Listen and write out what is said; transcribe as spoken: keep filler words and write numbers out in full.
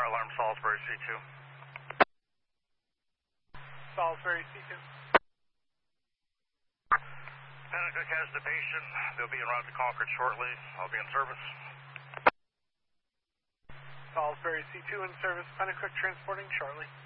alarm Salisbury C two. Salisbury C two. Pennacook has the patient. They'll be en route to Concord shortly. I'll be in service. Salisbury C two in service. Pennacook transporting shortly.